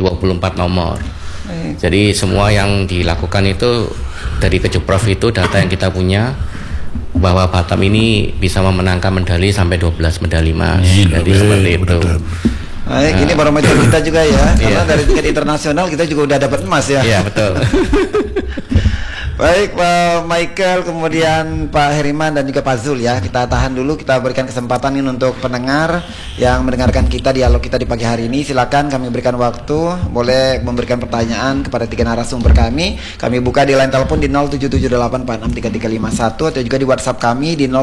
24 nomor. Jadi semua yang dilakukan itu dari Kejurprov itu data yang kita punya bahwa Batam ini bisa memenangkan medali sampai 12 medali emas. Jadi seperti itu. Baik, ini barometer kita juga ya. Karena dari tingkat internasional kita juga udah dapat emas ya. Iya, betul. Baik Pak Michael, kemudian Pak Heriman dan juga Pak Zul ya. Kita tahan dulu, kita berikan kesempatan ini untuk pendengar yang mendengarkan kita, dialog kita di pagi hari ini. Silakan kami berikan waktu, boleh memberikan pertanyaan kepada tiga narasumber kami. Kami buka di line telepon di 0778463351 atau juga di WhatsApp kami di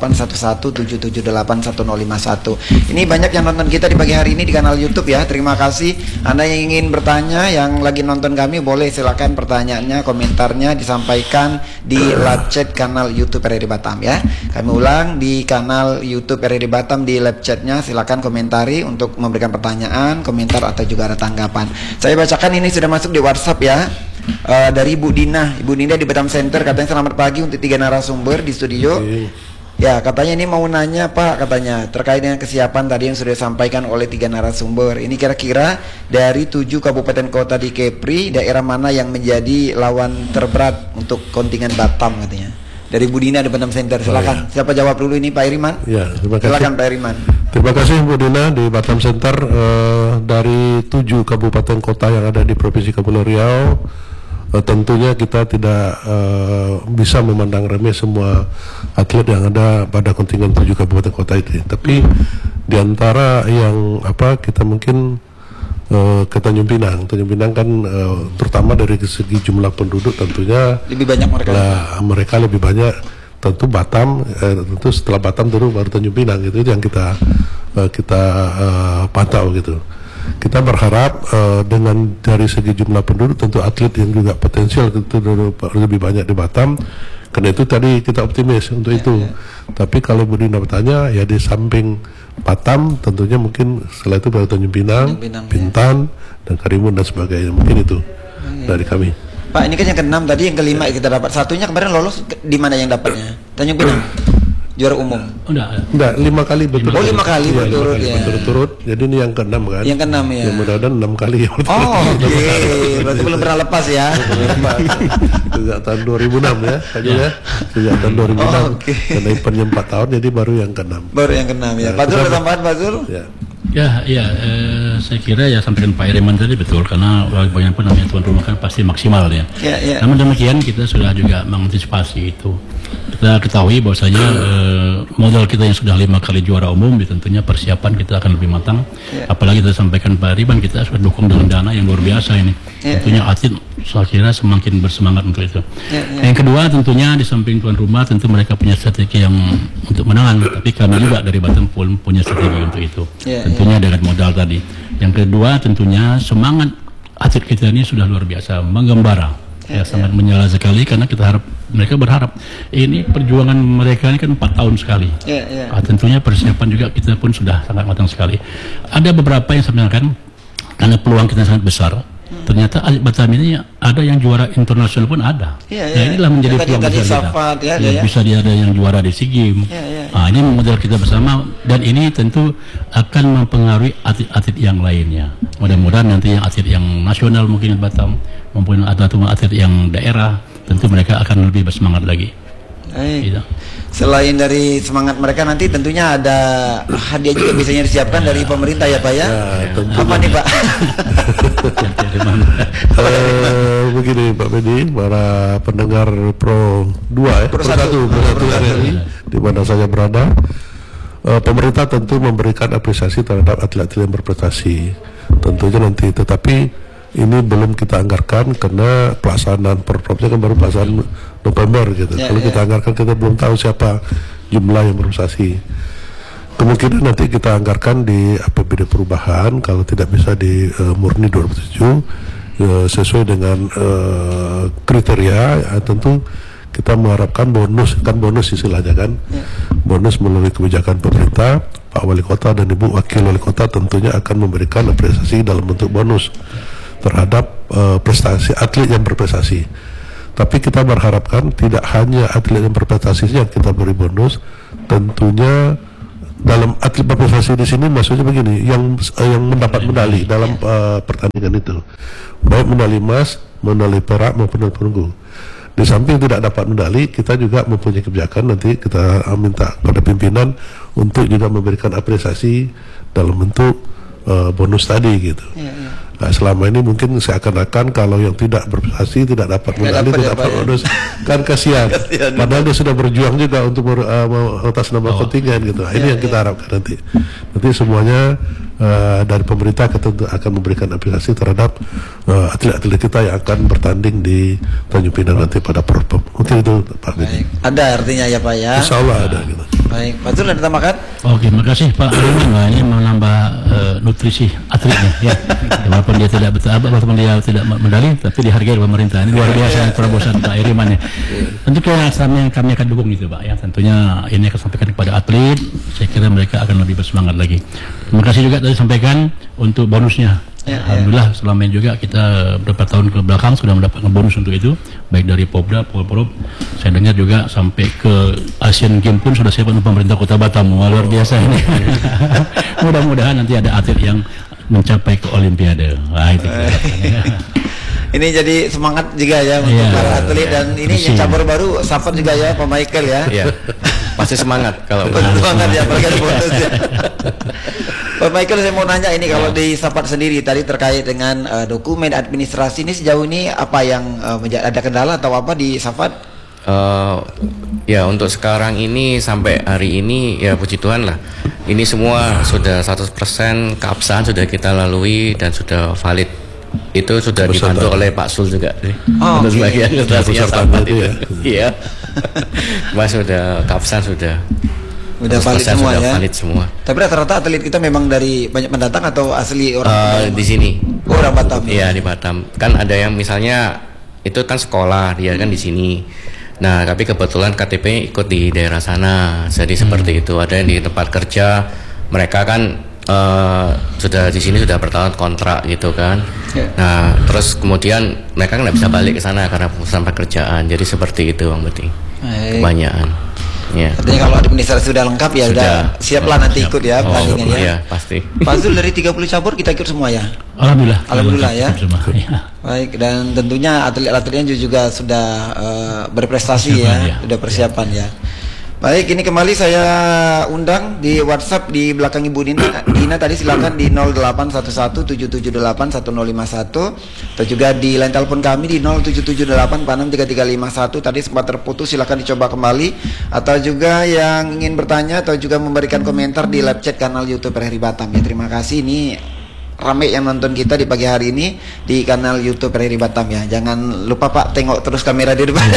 081177811051. Ini banyak yang nonton kita di pagi hari ini di kanal YouTube ya. Terima kasih. Anda yang ingin bertanya, yang lagi nonton kami, boleh silakan pertanyaannya, komentarnya disampaikan di live chat kanal YouTube RRI Batam ya. Kami ulang, di kanal YouTube RRI Batam di live chatnya silakan komentari untuk memberikan pertanyaan, komentar atau juga ada tanggapan. Saya bacakan ini sudah masuk di WhatsApp ya. Dari Ibu Dina di Batam Center, katanya selamat pagi untuk tiga narasumber di studio. Ya, katanya ini mau nanya Pak, katanya terkait dengan kesiapan tadi yang sudah disampaikan oleh tiga narasumber. Ini kira-kira dari 7 kabupaten kota di Kepri, daerah mana yang menjadi lawan terberat untuk kontingen Batam katanya. Dari Bu Dina di Batam Center, silakan. Siapa jawab dulu ini, Pak Iriman? Ya, terima kasih. Silakan Pak Iriman. Terima kasih Bu Dina di Batam Center. Dari 7 kabupaten kota yang ada di Provinsi Kepulauan Riau, tentunya kita tidak bisa memandang remeh semua atlet yang ada pada kontingen 7 kabupaten kota itu. Tapi di antara yang kita mungkin ke Tanjung Pinang kan terutama dari segi jumlah penduduk tentunya lebih banyak mereka lebih banyak. Tentu Batam, tentu setelah Batam baru Tanjung Pinang, itu yang kita pantau gitu. Kita berharap dengan dari segi jumlah penduduk tentu atlet yang juga potensial tentu lebih banyak di Batam. Karena itu tadi kita optimis untuk itu. Tapi kalau Bu Dina bertanya, ya di samping Batam tentunya mungkin setelah itu baru Tanjung Pinang, Bintan dan Karimun dan sebagainya. Mungkin itu dari kami. Pak, ini kan yang ke-6 tadi, yang ke-5 kita dapat. Satunya kemarin lolos di mana yang dapatnya? Tanjung Pinang. Juara umum. Enggak, 5 kali berturut-turut. Oh, 5 kali berturut ya. Berturut-turut. Jadi ini yang ke-6 kan. Yang ke-6 ya. Yang mudah-mudahan 6 kali ya. Oh, oke. Berarti belum pernah lepas ya. Sejak tahun 2006 ya. Ya. Sejak tahun 2006. Karena eventnya 4 tahun, jadi baru yang ke-6. Baru yang ke-6 ya. Pak Zul, ada tambahan Pak Zul? Saya kira ya sampaikan Pak Iriman tadi betul, karena banyak pun namanya tuan rumah kan pasti maksimal ya. Namun demikian kita sudah juga mengantisipasi itu. Kita ketahui bahwasanya modal kita yang sudah 5 kali juara umum, tentunya persiapan kita akan lebih matang. Apalagi kita sampaikan Pak Iriman, kita sudah dukung dengan dana yang luar biasa ini. Tentunya atlet saya kira semakin bersemangat untuk itu. Yang kedua tentunya di samping tuan rumah tentu mereka punya strategi yang untuk menang, tapi kami juga dari Batam pun punya strategi untuk itu. Tentunya dengan modal tadi. Yang kedua tentunya semangat atlet kita ini sudah luar biasa, menggembara. Sangat menyala sekali, karena mereka berharap ini perjuangan mereka ini kan 4 tahun sekali. Tentunya persiapan juga kita pun sudah sangat matang sekali. Ada beberapa yang sebenarnya karena peluang kita sangat besar. Ternyata atlet Batam ini ada yang juara internasional pun ada. Nah, inilah menjadi peluang besar kita. Bisa ada yang juara di SEA Games. Ini modal kita bersama, dan ini tentu akan mempengaruhi atlet-atlet yang lainnya. Mudah-mudahan nanti yang atlet yang nasional mungkin di Batam maupun atlet yang daerah, tentu mereka akan lebih bersemangat lagi. Gitu. Selain dari semangat mereka, nanti tentunya ada hadiah juga biasanya disiapkan dari pemerintah ya Pak ya. Apa nih Pak? Begini Pak Bedi, para pendengar Pro 2 Pro 1 RRI di mana saya berada, pemerintah tentu memberikan apresiasi terhadap atlet-atlet yang berprestasi. Tentunya nanti, tetapi ini belum kita anggarkan karena pelaksanaan perpropnya kan baru pelaksanaan November gitu. Kalau kita anggarkan, kita belum tahu siapa jumlah yang berprestasi. Kemungkinan nanti kita anggarkan di APBD perubahan, kalau tidak bisa di murni 2007 sesuai dengan kriteria. Tentu kita mengharapkan bonus istilahnya kan, bonus melalui kebijakan pemerintah. Pak Wali Kota dan Ibu Wakil Wali Kota tentunya akan memberikan apresiasi dalam bentuk bonus terhadap prestasi atlet yang berprestasi. Tapi kita berharapkan tidak hanya atlet yang berprestasi yang kita beri bonus, tentunya dalam atlet berprestasi di sini maksudnya begini, yang mendapat medali dalam pertandingan itu, baik medali emas, medali perak maupun medali perunggu. Di samping tidak dapat medali, kita juga mempunyai kebijakan, nanti kita minta pada pimpinan untuk juga memberikan apresiasi dalam bentuk bonus tadi gitu. Nah, selama ini mungkin seakan-akan kalau yang tidak berprestasi tidak dapat medali, tidak dapat bonus, kan kasihan. Padahal dia sudah berjuang juga untuk atas nama kontingen gitu. Nah, ini yang kita harapkan nanti semuanya dari pemerintah kita akan memberikan apresiasi terhadap atlet-atlet kita yang akan bertanding di Tanjung Pinang nanti pada Propam. Mungkin itu Pak Bedi. Ada artinya ya Pak ya. Insya Allah ada gitu. Baik, Pak Zul, ada tambahkan? Oke, makasih Pak Ariman. Ini menambah nutrisi atletnya ya. Walaupun dia tidak walaupun dia tidak medali, tapi dihargai oleh pemerintah. Ini luar biasa terobosan Pak Ariman ya. Tentu kami akan dukung itu Pak ya. Tentunya ini akan sampaikan kepada atlet. Saya kira mereka akan lebih bersemangat lagi. Terima kasih juga tadi sampaikan untuk bonusnya. Alhamdulillah selama ini juga kita beberapa tahun ke belakang sudah mendapatkan bonus untuk itu, baik dari Popda, Polprov. Saya dengar juga sampai ke Asian Games pun sudah siap untuk pemerintah Kota Batam. Luar biasa ini. Mudah-mudahan nanti ada atlet yang mencapai ke Olimpiade. Wah, itu ini jadi semangat juga ya untuk para atlet dan ini yang cabur baru Safat juga ya Pak Michael ya. Iya. Pasti semangat kalau semangat ya apalagi ada bonus ya. Pak Michael, saya mau nanya ini kalau di Safat sendiri tadi terkait dengan dokumen administrasi ini sejauh ini apa yang ada kendala atau apa di Safat? Ya untuk sekarang ini sampai hari ini ya puji Tuhan lah. Ini semua sudah 100% keabsahan sudah kita lalui dan sudah valid. Itu sudah dibantu oleh Pak Sul juga. Untuk sebagian administrasinya Safat itu. Iya. Mas sudah keabsahan sudah valid semua ya. Valid semua. Tapi rata-rata atlet kita memang dari banyak pendatang atau asli orang di sini. Orang Batam. Iya di Batam. Kan ada yang misalnya itu kan sekolah dia kan di sini. Nah tapi kebetulan KTP ikut di daerah sana. Jadi seperti itu. Ada yang di tempat kerja mereka kan sudah di sini sudah bertahun kontrak gitu kan. Nah terus kemudian mereka nggak bisa balik ke sana karena urusan pekerjaan. Jadi seperti itu Bang Beti. Kebanyakan. Ya. Artinya kalau administrasi sudah lengkap ya sudah siaplah nanti ikut ya pertandingan ya. Iya, pasti. Pak Zul, dari 30 cabur kita ikut semua ya? Alhamdulillah ya. Baik, dan tentunya atlet-atletnya juga sudah berprestasi ya, sudah persiapan ya. Baik, ini kembali saya undang di WhatsApp di belakang Ibu Dina tadi, silakan di 081177781051 atau juga di line telepon kami di 0778463351. Tadi sempat terputus, silakan dicoba kembali, atau juga yang ingin bertanya atau juga memberikan komentar di live chat kanal YouTube RRI Batam ya. Terima kasih, ini ramai yang nonton kita di pagi hari ini di kanal YouTube RRI Batam ya. Jangan lupa Pak, tengok terus kamera di depan.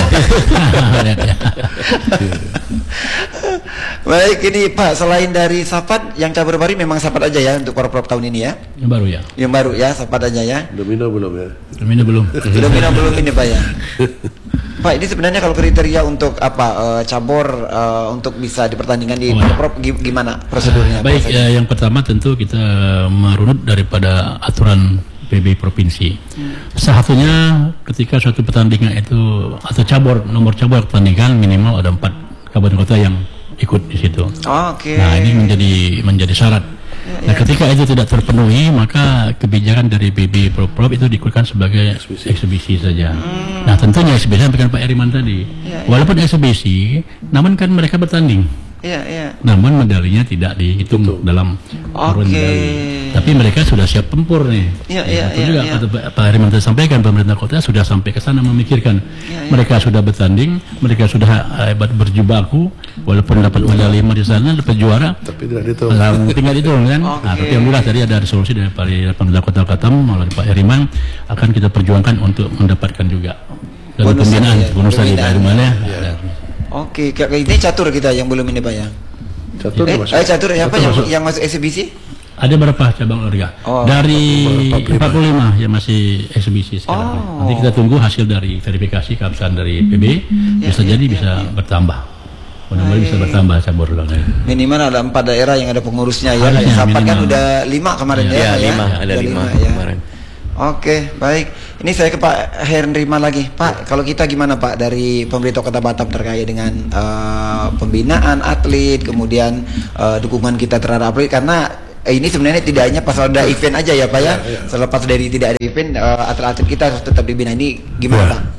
Baik, ini Pak, selain dari Safat yang cabur baru memang Safat aja ya untuk Porprov tahun ini ya? Yang baru ya. Yang baru ya, Safat aja ya. Domino belum ya? Domino belum. Domino belum ini Pak ya. Pak, ini sebenarnya kalau kriteria untuk apa cabur untuk bisa dipertandingkan di Porprov gimana prosedurnya? Baik, yang pertama tentu kita merunut daripada aturan PB provinsi. Salah satunya ketika suatu pertandingan itu atau cabur, nomor cabur pertandingan minimal ada 4 kabupaten kota yang ikut di situ. Nah, ini menjadi syarat. Nah, ketika itu tidak terpenuhi, maka kebijakan dari PB Propam itu diikutkan sebagai eksibisi saja. Nah, tentunya eksibisi sampaikan Pak Eriman tadi. Walaupun eksibisi, namun kan mereka bertanding. Namun medalinya tidak dihitung dalam turun medali. Tapi mereka sudah siap tempur nih. Itu juga Pak Ariman tadi sampaikan, pemerintah kota sudah sampai ke sana memikirkan. Mereka sudah bertanding, mereka sudah hebat berjibaku, walaupun dapat medali di sana, dapat juara. Tapi tidak dihitung. Tinggal dihitung kan. Nah, tapi alhamdulillah tadi ada resolusi dari pemerintah kota Batam melalui Pak Ariman akan kita perjuangkan untuk mendapatkan juga dalam pembinaan bonus tadi Pak Ariman ya. Oke, ini catur kita yang belum ini Pak ya. Catur siapa yang masuk eksibisi? Ada berapa cabang olahraga? Dari 45 yang masih eksibisi sekarang. Nanti kita tunggu hasil dari verifikasi keabsahan dari PB. Bisa jadi bisa bertambah. Mudah-mudahan bisa bertambah cabur olahraga. Minimal ada 4 daerah yang ada pengurusnya ya. Sapat kan udah 5 kemarin ya. Iya, 5 ada 5 kemarin. Oke, baik. Ini saya ke Pak Henryman lagi. Pak, kalau kita gimana Pak dari pemerintah Kota Batam terkait dengan pembinaan atlet, kemudian dukungan kita terhadap atlet, karena ini sebenarnya tidak hanya pas ada event aja ya Pak ya. Selepas dari tidak ada event, atlet-atlet kita harus tetap dibina. Ini gimana Pak?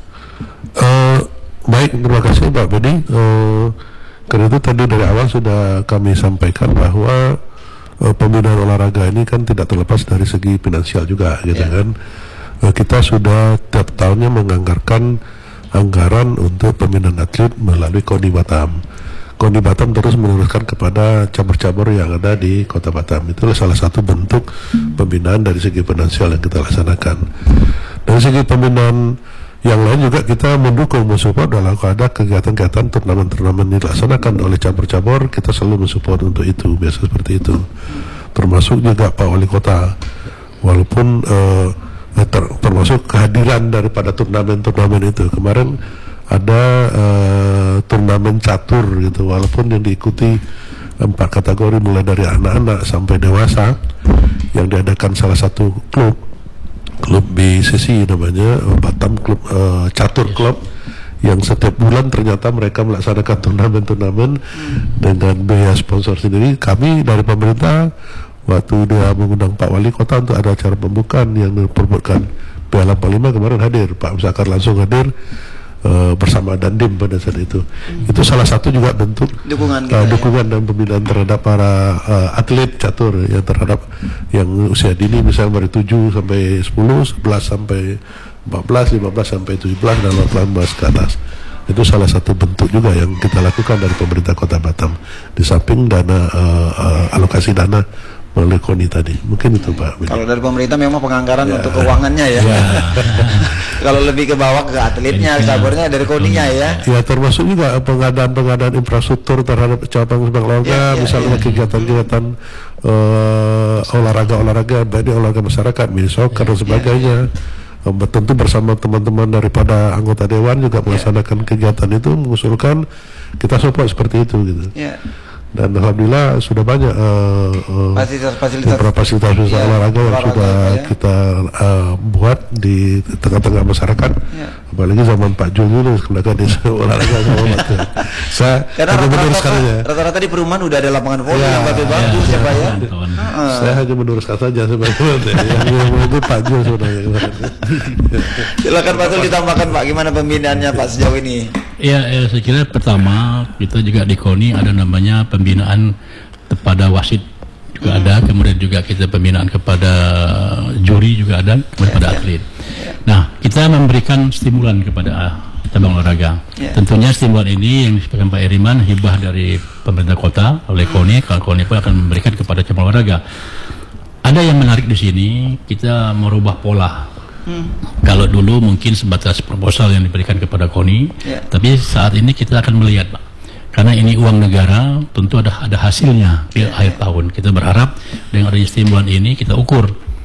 Baik, terima kasih Pak Budi. Karena itu tadi dari awal sudah kami sampaikan bahwa pembinaan olahraga ini kan tidak terlepas dari segi finansial juga, gitu kan. Kita sudah tiap tahunnya menganggarkan anggaran untuk pembinaan atlet melalui KONI Batam. KONI Batam terus meneruskan kepada cabur-cabur yang ada di Kota Batam. Itulah salah satu bentuk pembinaan dari segi finansial yang kita laksanakan. Dari segi pembinaan yang lain juga kita mendukung, mensupport dalam ada kegiatan-kegiatan turnamen-turnamen dilaksanakan oleh cabur-cabur, kita selalu mensupport untuk itu, biasa seperti itu. Termasuk juga Pak Wali Kota, walaupun termasuk kehadiran daripada turnamen-turnamen itu. Kemarin ada turnamen catur gitu, walaupun yang diikuti 4 kategori mulai dari anak-anak sampai dewasa, yang diadakan salah satu klub BCC namanya, Batam Klub Catur Club, yang setiap bulan ternyata mereka melaksanakan turnamen-turnamen dengan biaya sponsor sendiri. Kami dari pemerintah waktu dia mengundang Pak Wali Kota untuk ada acara pembukaan yang diperbutkan Piala 45, kemarin hadir, Pak Musakar langsung hadir bersama Dandim pada saat itu. Itu salah satu juga bentuk dukungan dan pembinaan terhadap para atlet catur, yang terhadap yang usia dini, misalnya dari 7 sampai 10, 11 sampai 14, 15 sampai 17, dan 18 ke atas. Itu salah satu bentuk juga yang kita lakukan dari pemerintah Kota Batam, di samping dana alokasi dana melalui KONI tadi. Mungkin itu Pak. Kalau dari pemerintah memang penganggaran untuk keuangannya ya. Kalau lebih ke bawah ke atletnya, caburnya dari KONI-nya ya. Ya, termasuk juga pengadaan infrastruktur terhadap cabang olahraga, misalnya kegiatan-kegiatan olahraga, baik olahraga masyarakat, mini soccer dan sebagainya. Tentu bersama teman-teman daripada anggota dewan juga melaksanakan kegiatan itu, mengusulkan kita support seperti itu gitu. Dan alhamdulillah sudah banyak fasilitas olahraga yang sudah kita buat di tengah-tengah masyarakat. Apalagi zaman Pak Jul dulu sebenarnya di olahraga sama Pak. Karena rata-rata di perumahan udah ada lapangan voli yang bagus ya Pak ya. Saya hanya meneruskan saja sebenarnya yang itu Pak Jul sebenarnya. Silakan Pak Jul ditambahkan Pak, gimana pembinaannya Pak sejauh ini? Ya, saya kira pertama kita juga di KONI ada namanya pembinaan kepada wasit juga ada, kemudian juga kita pembinaan kepada juri juga ada, kepada atlet. Nah, kita memberikan stimulan kepada cabang olahraga. Tentunya stimulan ini yang disebutkan Pak Henryman hibah dari pemerintah kota oleh KONI. Kalau KONI pun akan memberikan kepada cabang olahraga. Ada yang menarik di sini, kita merubah pola. Kalau dulu mungkin sebatas proposal yang diberikan kepada KONI, tapi saat ini kita akan melihat Pak, karena ini uang negara, tentu ada hasilnya di akhir tahun. Kita berharap dengan adanya stimulan ini kita ukur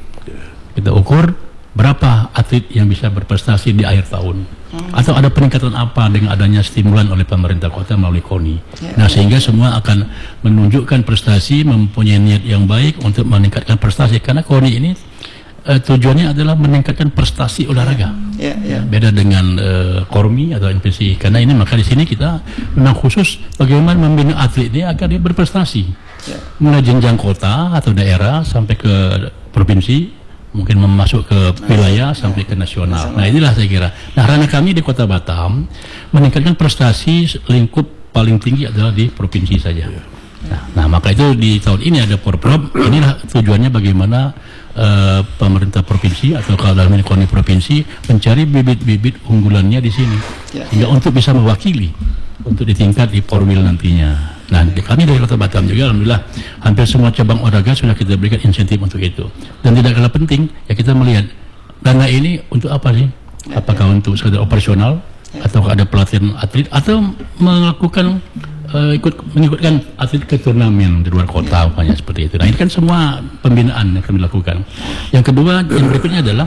berapa atlet yang bisa berprestasi di akhir tahun, atau ada peningkatan apa dengan adanya stimulan oleh pemerintah kota melalui KONI. Nah, sehingga semua akan menunjukkan prestasi, mempunyai niat yang baik untuk meningkatkan prestasi, karena KONI ini tujuannya adalah meningkatkan prestasi olahraga. Beda dengan Kormi atau NPC. Karena ini maka di sini kita memang khusus bagaimana membina atlet ini agar dia berprestasi. Mulai jenjang kota atau daerah sampai ke provinsi, mungkin masuk ke wilayah sampai ke nasional. Nah, inilah saya kira. Nah, ranah kami di Kota Batam meningkatkan prestasi lingkup paling tinggi adalah di provinsi saja. Nah, maka itu di tahun ini ada Porprov. Inilah tujuannya bagaimana pemerintah provinsi atau kalau dalam ini KONI provinsi mencari bibit-bibit unggulannya di sini, sehingga untuk bisa mewakili untuk di tingkat di Porwil nantinya. Nah, kami dari Kota Batam juga alhamdulillah hampir semua cabang olahraga sudah kita berikan insentif untuk itu. Dan tidak kalah penting ya, kita melihat dana ini untuk apa sih? Apakah untuk sekedar operasional, atau ada pelatihan atlet, atau melakukan mengikutkan atlet ke turnamen di luar kota, umpamanya seperti itu. Nah, ini kan semua pembinaan yang kami lakukan. Yang kedua, yang berikutnya adalah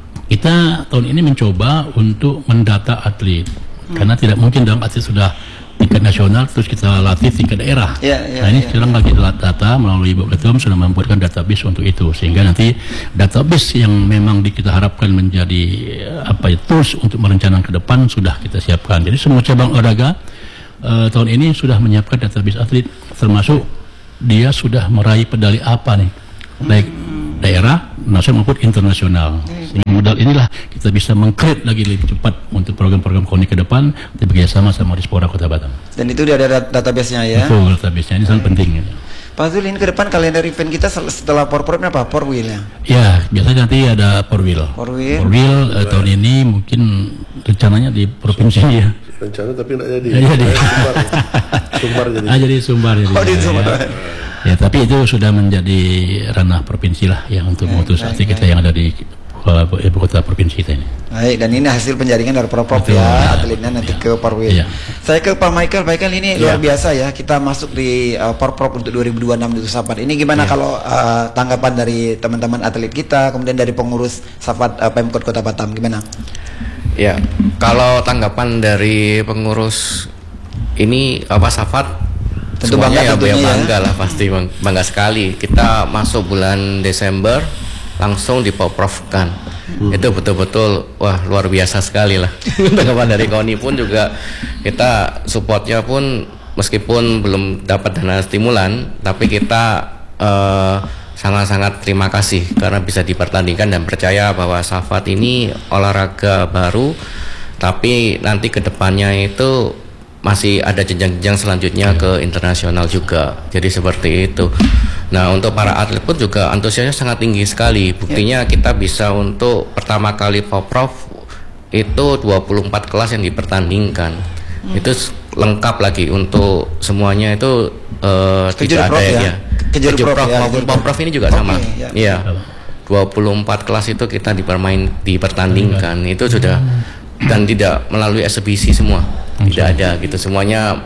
kita tahun ini mencoba untuk mendata atlet, karena tidak mungkin dalam atlet sudah tingkat nasional, terus kita latih tingkat daerah. Nah ini sekarang lagi data melalui Ibu Ketum sudah membuatkan database untuk itu, sehingga nanti database yang memang kita harapkan menjadi tools untuk merencanakan ke depan sudah kita siapkan. Jadi semua cabang olahraga tahun ini sudah menyiapkan database atlet, termasuk dia sudah meraih medali apa nih, baik daerah, nasional maupun internasional. Sehingga modal inilah kita bisa meng-create lagi lebih cepat untuk program-program KONI ke depan, kita bekerjasama sama Dispora Kota Batam. Dan itu udah ada database-nya ya? Betul, database-nya ini sangat penting. Pak Zul, ini ke depan kalender event kita setelah Porprov apa? Porwheel ya? Ya, biasanya nanti ada Porwheel. Porwheel tahun ini mungkin rencananya di provinsi ya. Rencana tapi tidak jadi. Sumbar jadi. Jadi Sumbar jadi. Oh, di Sumbar. Ya, tapi itu sudah menjadi ranah provinsi lah yang untuk memutus atlet kita yang ada di ibu kota provinsi kita ini. Baik, dan ini hasil penjaringan dari Porprov ya, atletnya nanti ke Porwheel. Saya ke Pak Michael. Pak Michael, ini luar biasa ya, kita masuk di Porprov untuk 2026 di Safat. Ini gimana kalau tanggapan dari teman-teman atlet kita, kemudian dari pengurus Safat Pemkot Kota Batam, gimana? Ya, kalau tanggapan dari pengurus ini Safat, tentu semuanya bangga lah, pasti bangga sekali. Kita masuk bulan Desember langsung dipoprovkan. Itu betul-betul wah luar biasa sekali lah. Tanggapan dari KONI pun juga kita supportnya pun meskipun belum dapat dana stimulan, tapi kita sangat-sangat terima kasih karena bisa dipertandingkan dan percaya bahwa Safat ini olahraga baru, tapi nanti kedepannya itu masih ada jenjang-jenjang selanjutnya ke internasional juga. Jadi seperti itu. Nah, untuk para atlet pun juga antusiasnya sangat tinggi sekali. Buktinya kita bisa untuk pertama kali Porprov itu 24 kelas yang dipertandingkan. Itu lengkap lagi untuk semuanya itu tidak ada ya. Kejurprov maupun Porprov ini juga sama. Iya. 24 kelas itu kita dipertandingkan. Itu sudah dan tidak melalui eksebisi semua. Tidak ada gitu, semuanya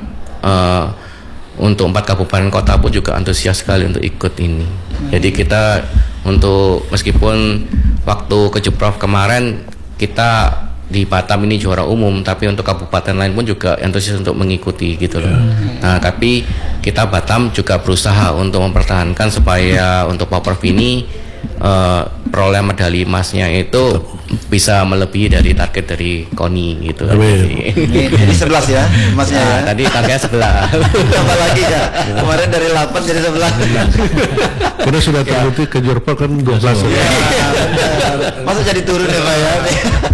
untuk 4 kabupaten kota pun juga antusias sekali untuk ikut ini. Jadi kita untuk meskipun waktu Kejurprov kemarin kita di Batam ini juara umum, tapi untuk kabupaten lain pun juga antusias untuk mengikuti gitu loh. Nah, tapi kita Batam juga berusaha untuk mempertahankan supaya untuk Porprov ini perolehan medali emasnya itu bisa melebihi dari target dari KONI gitu. Ini 11 ya emasnya ya. Tadi targetnya 11. Tambah lagi ya. Kemarin dari 8 jadi 11. Karena sudah terbukti Kejurprov kan 12. Masa jadi turun ya Pak ya.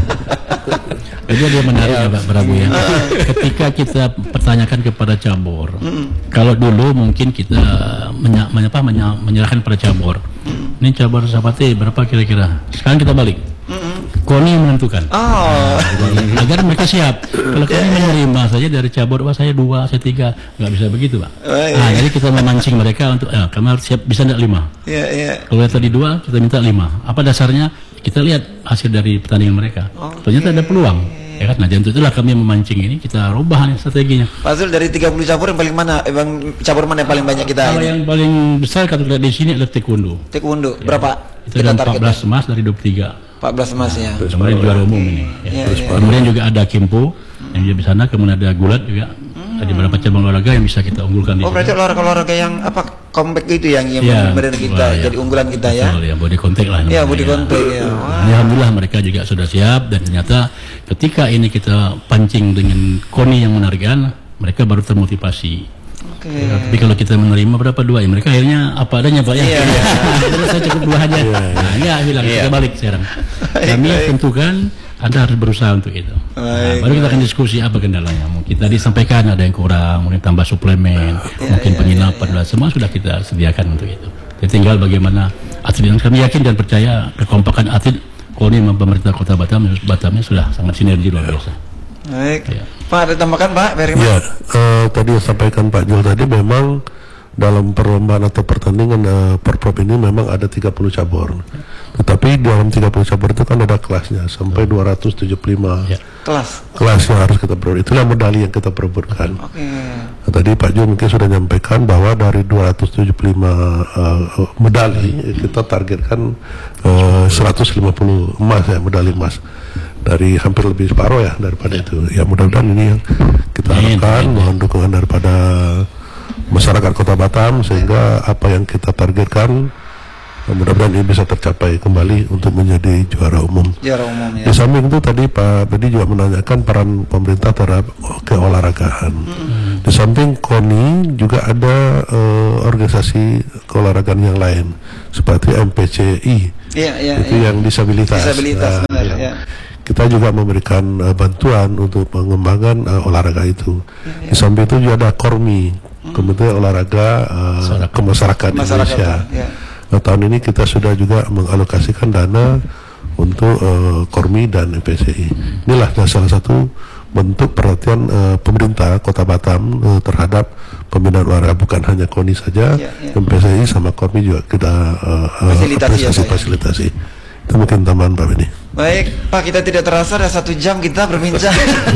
Jadi dia menarik ya Pak Prabu ya. Ketika kita pertanyakan kepada cabur, kalau dulu mungkin kita menyerahkan pada cabur. Ini cabur Sapati berapa kira-kira? Sekarang kita balik. KONI menentukan. Agar mereka siap. Kalau KONI menerima saja dari cabur, wah saya 2, saya 3, nggak bisa begitu Pak. Jadi kita memancing mereka untuk, kamu harus siap, bisa enggak 5? Kalau tadi 2, kita minta 5. Apa dasarnya? Kita lihat hasil dari pertandingan mereka. Ternyata ada peluang. Ya kan? Nah, untuk itulah kami memancing ini, kita rubah nih strateginya. Pak Zul, dari 30 cabur yang paling mana? Cabur mana yang paling banyak kita? Kalau yang paling besar kalau lihat di sini adalah taekwondo. Taekwondo berapa? Itu ada 14 emas dari 23. 14 emas ya. Kemudian juara umum ini. Kemudian juga ada kimpo yang di sana, kemudian ada gulat juga. Ada beberapa cabang olahraga yang bisa kita unggulkan di sini. Berarti olahraga yang comeback itu yang benar kita jadi unggulan kita ya. Betul, ya body contact lah. Ya, body contact ya. Alhamdulillah mereka juga sudah siap, dan ternyata ketika ini kita pancing dengan KONI yang menargetkan, mereka baru termotivasi. Tapi kalau kita menerima berapa 2 ya, mereka akhirnya apa adanya Pak ya. Terus saya cukup 2 aja. Nah, bilang kita balik sekarang. Kami tentukan Anda harus berusaha untuk itu. Baru kita akan diskusi apa kendalanya. Mungkin tadi sampaikan ada yang kurang, mungkin tambah suplemen, mungkin penginapan, semua sudah kita sediakan untuk itu. Jadi tinggal bagaimana atlet yang kami yakin dan percaya kekompakan atlet KONI dan pemerintah Kota Batamnya sudah sangat sinergi luar biasa. Baik. Pak, ada tambahkan Pak? Ya, tadi yang sampaikan Pak Jul tadi memang dalam perlombaan atau pertandingan Porprov ini memang ada 30 cabur. Tetapi dalam 30 cabur itu kan ada kelasnya sampai 275 kelas yang harus kita perebutkan. Itulah medali yang kita perebutkan. Nah, tadi Pak Jul mungkin sudah menyampaikan bahwa dari 275 medali kita targetkan 150 emas ya, medali emas. Dari hampir lebih separuh ya daripada itu. Ya mudah-mudahan ini yang kita kita harapkan mohon dukungan daripada masyarakat Kota Batam sehingga apa yang kita targetkan mudah-mudahan ini bisa tercapai kembali untuk menjadi juara umum. Ya. Di samping itu tadi Pak Bedi juga menanyakan peran pemerintah terhadap keolahragaan. Di samping KONI juga ada organisasi keolahragaan yang lain seperti MPCI, itu yang disabilitas. Benar, ya. Kita juga memberikan bantuan untuk pengembangan olahraga itu. Di samping itu juga ada KORMI, Komite Olahraga Masyarakat Indonesia. Nah, tahun ini kita sudah juga mengalokasikan dana untuk KORMI dan MPCI. Inilah salah satu bentuk perhatian pemerintah Kota Batam terhadap pembinaan olahraga, bukan hanya KONI saja, MPCI sama KORMI juga kita fasilitasi. Itu mungkin tambahan Pak Beni. Baik Pak, kita tidak terasa ada 1 jam kita berbincang.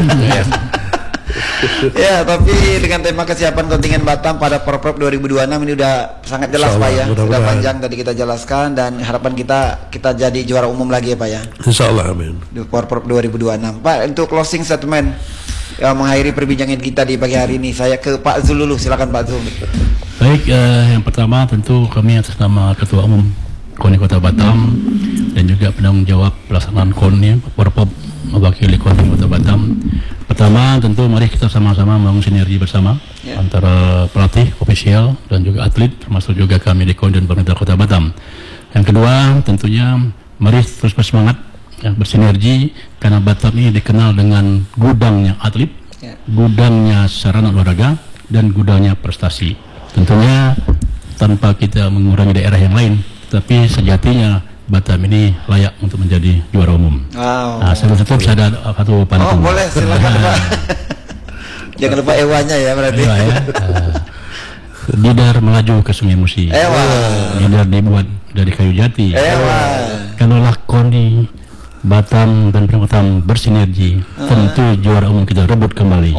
Ya, tapi dengan tema kesiapan kontingen Batam pada Porprov 2026 ini udah sangat jelas Pak ya. Sudah panjang tadi kita jelaskan dan harapan kita jadi juara umum lagi ya Pak ya. Insyaallah, amin. Di Porprov 2026. Pak, untuk closing statement yang mengakhiri perbincangan kita di pagi hari ini, saya ke Pak Zul dulu, silakan Pak Zul. Baik, yang pertama tentu kami atas nama Ketua Umum KONI Kota Batam dan juga penanggung jawab pelaksanaan KONI Porprov mewakili KONI Kota Batam. Pertama tentu mari kita sama-sama membangun sinergi bersama antara pelatih, ofisial dan juga atlet, termasuk juga kami di KONI dan pemerintah Kota Batam. Yang kedua tentunya mari terus bersemangat bersinergi karena Batam ini dikenal dengan gudangnya atlet, gudangnya sarana olahraga dan gudangnya prestasi. Tentunya tanpa kita mengurangi daerah yang lain, tapi sejatinya Batam ini layak untuk menjadi juara umum. Nah, saya tutup, saya ada satu pantun. Oh boleh, silakan Pak. Jangan lupa ewanya ya berarti. Ewa, ya. Didar melaju ke Sungai Musi. Ewa. Didar dibuat dari kayu jati. Ewa. Kalaulah KONI Batam dan Batam bersinergi, tentu juara umum kita rebut kembali.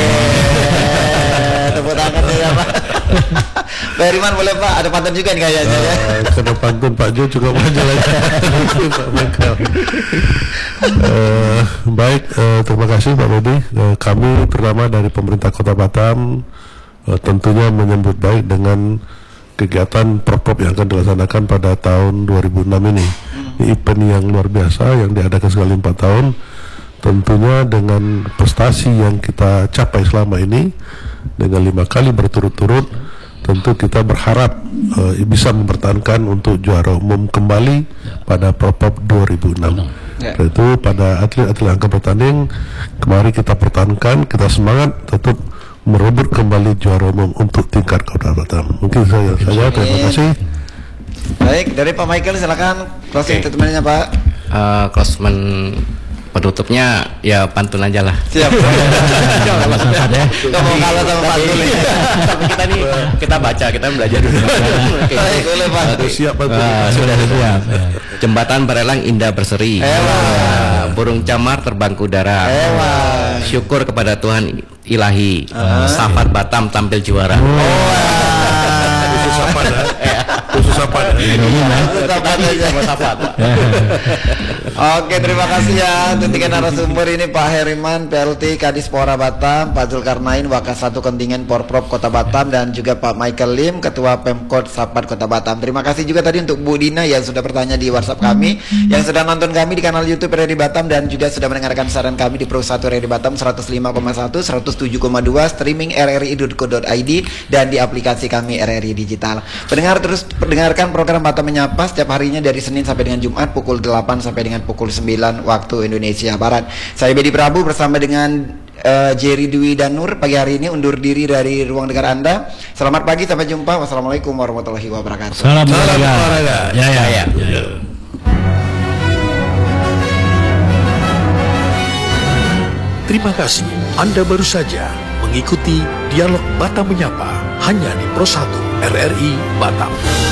Tepuk tangan ya Pak. Pak Heriman boleh Pak, ada pantun juga nih kayaknya ya. Kena pantun Pak Jo juga banyak lagi. Baik, terima kasih Pak Bedi. Kami terutama dari pemerintah Kota Batam tentunya menyambut baik dengan kegiatan Porprov yang akan dilaksanakan pada tahun 2006 ini. Event yang luar biasa yang diadakan sekali 4 tahun. Tentunya dengan prestasi yang kita capai selama ini dengan 5 kali berturut-turut, tentu kita berharap bisa mempertahankan untuk juara umum kembali pada Porprov 2006. Itu pada atlet-atlet yang akan bertanding, kemari kita pertahankan, kita semangat tetap merebut kembali juara umum untuk tingkat Kota Batam. Mungkin saya terima kasih. Baik, dari Pak Michael silakan closing statementnya Pak. Closing penutupnya ya pantun aja lah. Siap. Gak mau kalah sama pantun. Tapi kita baca, kita belajar dulu. Baik, boleh Pak. Siap pantun. Sudah siap. Jembatan berelang indah berseri. Burung camar terbang ke udara. Syukur kepada Tuhan ilahi. Safat Batam tampil juara. Khusus apa? Oke, terima kasih ya untuk tiga narasumber ini, Pak Heriman, PLT Kadis Pora Batam, Pak Zulkarnain, Wakasatu Kontingen Porprov Kota Batam, dan juga Pak Michael Lim, Ketua Pemkot Sapat Kota Batam. Terima kasih juga tadi untuk Bu Dina yang sudah bertanya di WhatsApp kami, yang sudah nonton kami di kanal YouTube RRI Batam, dan juga sudah mendengarkan siaran kami di Pro 1 RRI Batam 105,1, 107,2, streaming rri.co.id, dan di aplikasi kami RRI Digital. Pendengar terus dengarkan program Batam Menyapa setiap harinya dari Senin sampai dengan Jumat pukul 8 sampai dengan pukul 9 waktu Indonesia Barat. Saya Bedi Prabu bersama dengan Jerry Dwi dan Nur pagi hari ini undur diri dari ruang dengar Anda. Selamat pagi, sampai jumpa. Wassalamualaikum warahmatullahi wabarakatuh. Salam olahraga. Ya. Terima kasih. Anda baru saja mengikuti Dialog Batam Menyapa hanya di Pro 1 RRI Batam.